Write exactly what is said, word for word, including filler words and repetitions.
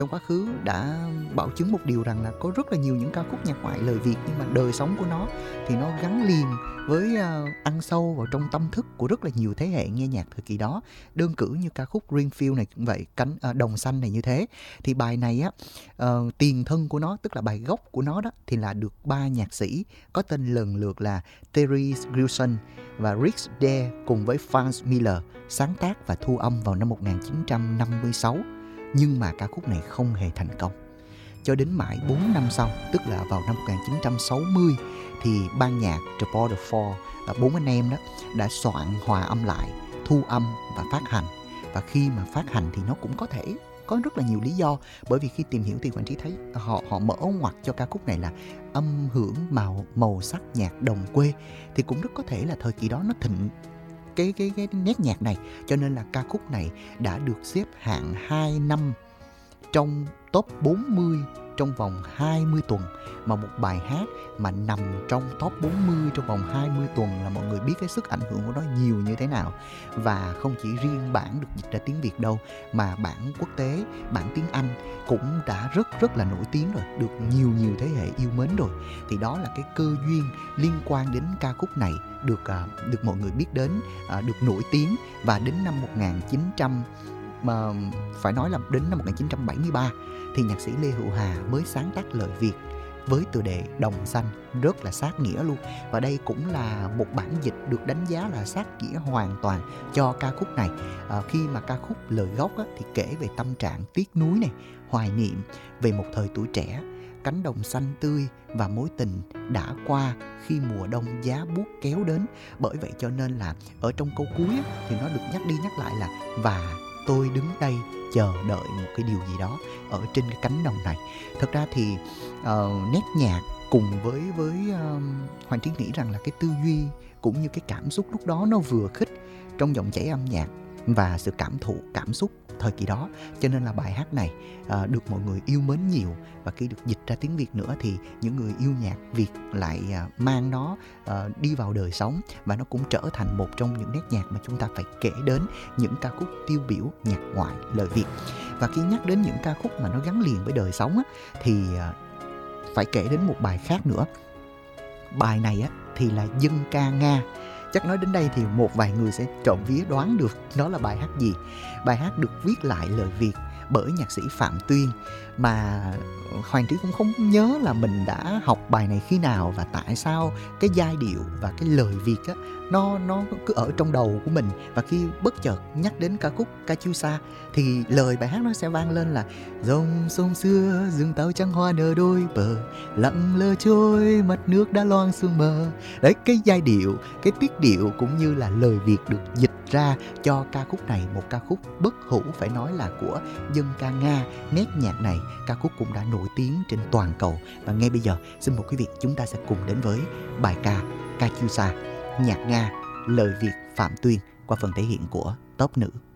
Trong quá khứ đã bảo chứng một điều rằng là có rất là nhiều những ca khúc nhạc ngoại lời Việt, nhưng mà đời sống của nó thì nó gắn liền với, a, ăn sâu vào trong tâm thức của rất là nhiều thế hệ nghe nhạc thời kỳ đó. Đơn cử như ca khúc Greenfield này cũng vậy, cánh à, Đồng Xanh này như thế. Thì bài này á, ờ, tiền thân của nó, tức là bài gốc của nó đó, thì là được ba nhạc sĩ có tên lần lượt là Terry Gilson và Rick Dare cùng với Franz Miller sáng tác và thu âm vào năm một nghìn chín trăm năm mươi sáu. Nhưng mà ca khúc này không hề thành công. Cho đến mãi bốn năm sau, tức là vào năm một nghìn chín trăm sáu mươi, thì ban nhạc The Border Four, là bốn anh em đó, đã soạn hòa âm lại, thu âm và phát hành. Và khi mà phát hành thì nó cũng có thể có rất là nhiều lý do, bởi vì khi tìm hiểu thì Quang Trí thấy họ họ mở ngoặt cho ca khúc này là âm hưởng màu màu sắc nhạc đồng quê, thì cũng rất có thể là thời kỳ đó nó thịnh cái cái cái nét nhạc này, cho nên là ca khúc này đã được xếp hạng hai năm trong top bốn mươi trong vòng hai mươi tuần. Mà một bài hát mà nằm trong top bốn mươi trong vòng hai mươi tuần là mọi người biết cái sức ảnh hưởng của nó nhiều như thế nào. Và không chỉ riêng bản được dịch ra tiếng Việt đâu, mà bản quốc tế, bản tiếng Anh cũng đã rất rất là nổi tiếng rồi, được nhiều nhiều thế hệ yêu mến rồi. Thì đó là cái cơ duyên liên quan đến ca khúc này được uh, được mọi người biết đến, uh, được nổi tiếng. Và đến năm một nghìn chín trăm mà phải nói là đến năm một nghìn chín trăm bảy mươi ba thì nhạc sĩ Lê Hữu Hà mới sáng tác lời Việt với tựa đề Đồng Xanh, rất là sát nghĩa luôn. Và đây cũng là một bản dịch được đánh giá là sát nghĩa hoàn toàn cho ca khúc này. À, khi mà ca khúc lời gốc á, thì kể về tâm trạng tiếc nuối này, hoài niệm về một thời tuổi trẻ, cánh đồng xanh tươi và mối tình đã qua khi mùa đông giá buốt kéo đến. Bởi vậy cho nên là ở trong câu cuối á, thì nó được nhắc đi nhắc lại là và tôi đứng đây chờ đợi một cái điều gì đó ở trên cái cánh đồng này. Thật ra thì uh, nét nhạc cùng với với uh, Hoàng Trí nghĩ rằng là cái tư duy cũng như cái cảm xúc lúc đó nó vừa khích trong dòng chảy âm nhạc và sự cảm thụ cảm xúc thời kỳ đó, cho nên là bài hát này uh, được mọi người yêu mến nhiều. Và khi được dịch ra tiếng Việt nữa thì những người yêu nhạc Việt lại uh, mang nó uh, đi vào đời sống, và nó cũng trở thành một trong những nét nhạc mà chúng ta phải kể đến những ca khúc tiêu biểu nhạc ngoại lời Việt. Và khi nhắc đến những ca khúc mà nó gắn liền với đời sống á, thì uh, phải kể đến một bài khác nữa. Bài này á, thì là dân ca Nga. Chắc nói đến đây thì một vài người sẽ trộm vía đoán được đó là bài hát gì. Bài hát được viết lại lời Việt bởi nhạc sĩ Phạm Tuyên, mà Hoàng Trí cũng không nhớ là mình đã học bài này khi nào và tại sao cái giai điệu và cái lời Việt á, nó nó cứ ở trong đầu của mình. Và khi bất chợt nhắc đến ca khúc Ca Chiêu Sa thì lời bài hát nó sẽ vang lên là dòng sông xưa rừng tàu trắng hoa nở đôi bờ, lặng lơ trôi mặt nước đã loang sương mờ. Đấy, cái giai điệu, cái tiết điệu cũng như là lời Việt được dịch ra cho ca khúc này, một ca khúc bất hủ phải nói là của dân ca Nga. Nét nhạc này ca khúc cũng đã nổi tiếng trên toàn cầu. Và ngay bây giờ xin mời quý vị chúng ta sẽ cùng đến với bài ca Ca Chiêu Sa, nhạc Nga, lời Việt Phạm Tuyên qua phần thể hiện của Tốp Nữ.